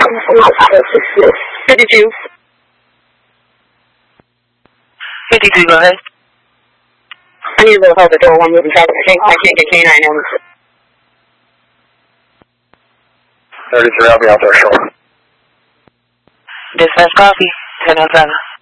52. 52, go ahead. I need to hold the door one moving traffic. I can't get K9 in. 33, I'll be out there shortly. Dispatch copy. 10-7.